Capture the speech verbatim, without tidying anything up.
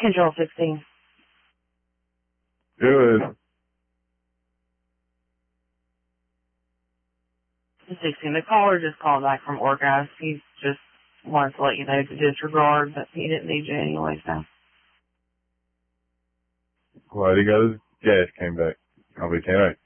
Control sixteen. Good. sixteen. The caller just called back from Orcas. He just wants to let you know to disregard, but he didn't need you anyway, so. Glad he got his gas came back. I'll be ten eight.